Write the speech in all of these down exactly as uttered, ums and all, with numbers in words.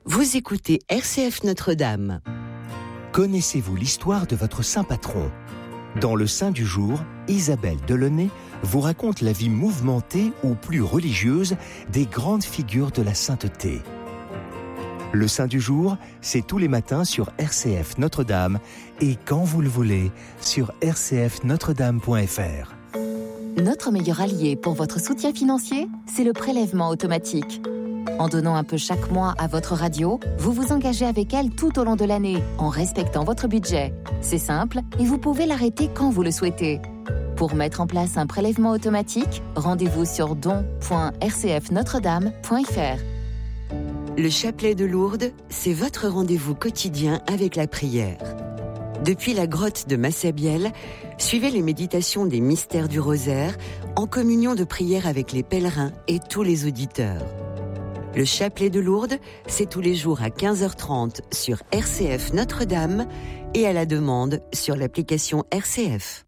Vous écoutez R C F Notre-Dame. Connaissez-vous l'histoire de votre saint patron ? Dans le Saint du jour, Isabelle Delaunay vous raconte la vie mouvementée ou plus religieuse des grandes figures de la sainteté. Le Saint du jour, c'est tous les matins sur R C F Notre-Dame et quand vous le voulez, sur r c f notre dame point f r. Notre meilleur allié pour votre soutien financier, c'est le prélèvement automatique. En donnant un peu chaque mois à votre radio, vous vous engagez avec elle tout au long de l'année, en respectant votre budget. C'est simple et vous pouvez l'arrêter quand vous le souhaitez. Pour mettre en place un prélèvement automatique, rendez-vous sur don point r c f notre dame point f r. Le chapelet de Lourdes, c'est votre rendez-vous quotidien avec la prière. Depuis la grotte de Massabielle, suivez les méditations des mystères du rosaire en communion de prière avec les pèlerins et tous les auditeurs. Le chapelet de Lourdes, c'est tous les jours à quinze heures trente sur R C F Notre-Dame et à la demande sur l'application R C F.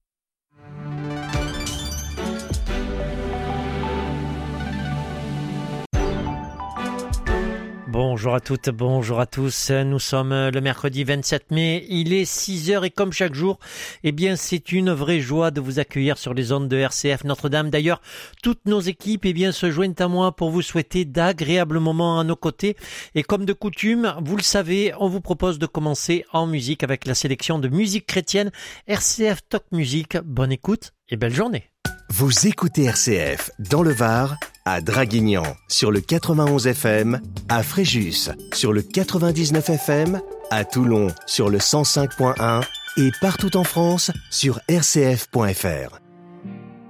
Bonjour à toutes, bonjour à tous. Nous sommes le mercredi vingt-sept mai, il est six heures et comme chaque jour, eh bien, c'est une vraie joie de vous accueillir sur les ondes de R C F Notre-Dame. D'ailleurs, toutes nos équipes, eh bien, se joignent à moi pour vous souhaiter d'agréables moments à nos côtés. Et comme de coutume, vous le savez, on vous propose de commencer en musique avec la sélection de musique chrétienne R C F Talk Music. Bonne écoute et belle journée. Vous écoutez R C F dans le Var, à Draguignan, sur le quatre-vingt-onze F M, à Fréjus, sur le quatre-vingt-dix-neuf F M, à Toulon, sur le cent cinq point un et partout en France, sur r c f point f r.